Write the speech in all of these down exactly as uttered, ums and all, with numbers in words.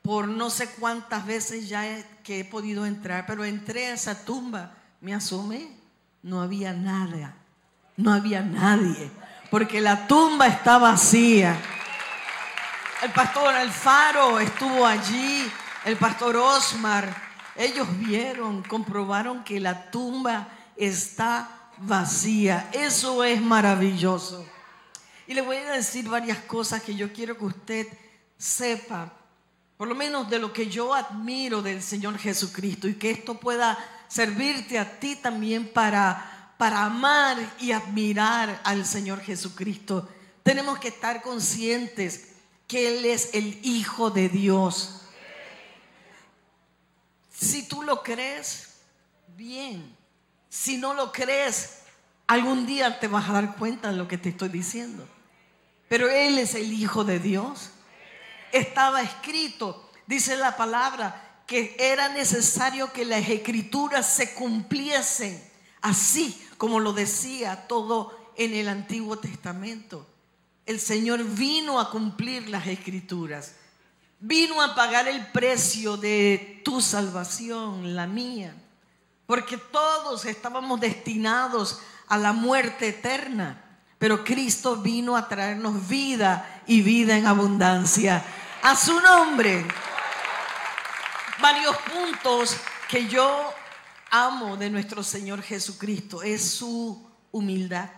por no sé cuántas veces ya he, que he podido entrar, pero entré a esa tumba, me asomé, no había nada, no había nadie, porque la tumba está vacía. El pastor Alfaro estuvo allí, el pastor Osmar, ellos vieron, comprobaron que la tumba está vacía. Eso es maravilloso. Y le voy a decir varias cosas que yo quiero que usted sepa, por lo menos de lo que yo admiro del Señor Jesucristo, y que esto pueda servirte a ti también para, para amar y admirar al Señor Jesucristo. Tenemos que estar conscientes que Él es el Hijo de Dios. Si tú lo crees, bien. Si no lo crees, algún día te vas a dar cuenta de lo que te estoy diciendo. Pero Él es el Hijo de Dios. Estaba escrito, dice la palabra, que era necesario que las escrituras se cumpliesen, así como lo decía todo en el Antiguo Testamento. El Señor vino a cumplir las escrituras, vino a pagar el precio de tu salvación, la mía, porque todos estábamos destinados a la muerte eterna, pero Cristo vino a traernos vida y vida en abundancia. A su nombre. Varios puntos que yo amo de nuestro Señor Jesucristo es su humildad.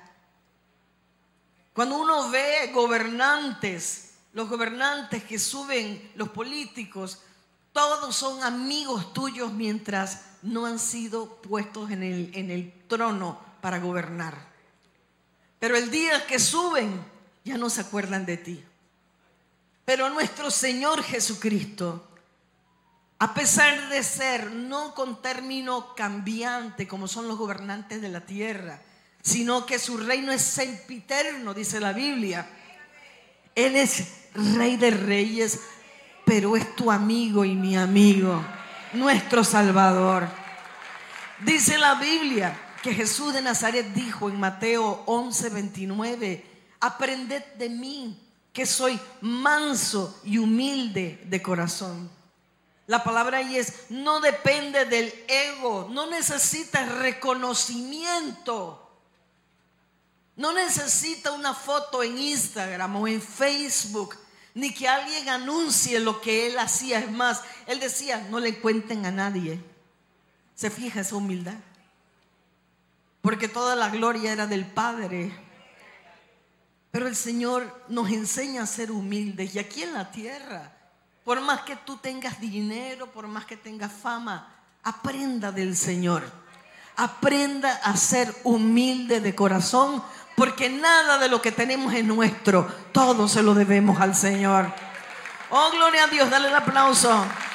Cuando uno ve gobernantes, los gobernantes que suben, los políticos, todos son amigos tuyos mientras no han sido puestos en el, en el trono para gobernar. Pero el día que suben, ya no se acuerdan de ti. Pero nuestro Señor Jesucristo, a pesar de ser no con término cambiante como son los gobernantes de la tierra, sino que su reino es sempiterno, dice la Biblia. Él es Rey de Reyes, pero es tu amigo y mi amigo, nuestro Salvador. Dice la Biblia que Jesús de Nazaret dijo en Mateo once, veintinueve: aprended de mí, que soy manso y humilde de corazón. La palabra ahí es: no depende del ego, no necesita reconocimiento. No necesita una foto en Instagram o en Facebook, ni que alguien anuncie lo que él hacía. Es más, él decía: no le cuenten a nadie. ¿Se fija esa humildad? Porque toda la gloria era del Padre. Pero el Señor nos enseña a ser humildes. Y aquí en la tierra, por más que tú tengas dinero, por más que tengas fama, aprenda del Señor. Aprenda a ser humilde de corazón, porque nada de lo que tenemos es nuestro. Todo se lo debemos al Señor. Oh, gloria a Dios. Dale el aplauso.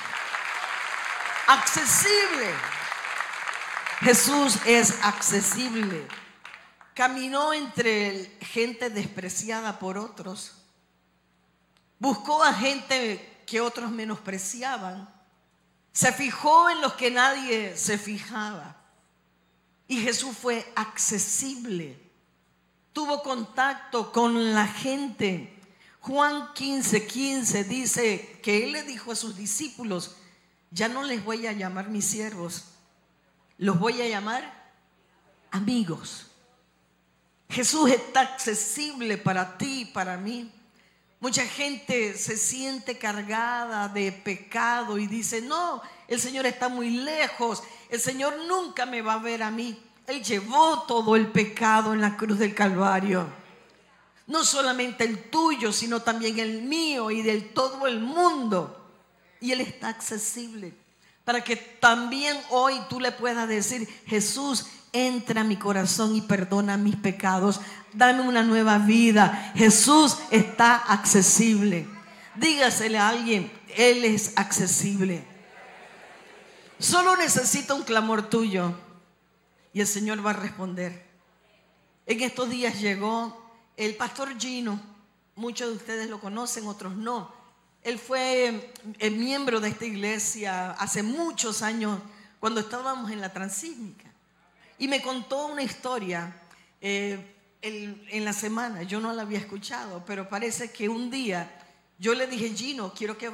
Accesible. Jesús es accesible. Caminó entre gente despreciada por otros. Buscó a gente que otros menospreciaban. Se fijó en los que nadie se fijaba. Y Jesús fue accesible. Tuvo contacto con la gente. Juan quince, quince dice que Él le dijo a sus discípulos: ya no les voy a llamar mis siervos, los voy a llamar amigos. Jesús está accesible para ti y para mí. Mucha gente se siente cargada de pecado y dice: no, el Señor está muy lejos, el Señor nunca me va a ver a mí. Él llevó todo el pecado en la cruz del Calvario. No solamente el tuyo, sino también el mío y de todo el mundo. Y Él está accesible para que también hoy tú le puedas decir: Jesús, entra a mi corazón y perdona mis pecados. Dame una nueva vida. Jesús está accesible. Dígasele a alguien: Él es accesible. Solo necesita un clamor tuyo y el Señor va a responder. En estos días llegó el pastor Gino. Muchos de ustedes lo conocen, otros no. Él fue el miembro de esta iglesia hace muchos años, cuando estábamos en la Transísmica. Y me contó una historia eh, el, en la semana. Yo no la había escuchado, pero parece que un día yo le dije: Gino, quiero que